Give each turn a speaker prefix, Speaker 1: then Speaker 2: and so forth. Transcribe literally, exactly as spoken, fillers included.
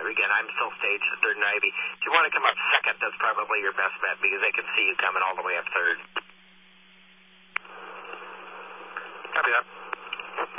Speaker 1: again, I'm still staged at third and Ivy. If you want to come up second, that's probably your best bet because they can see you coming all the way up third.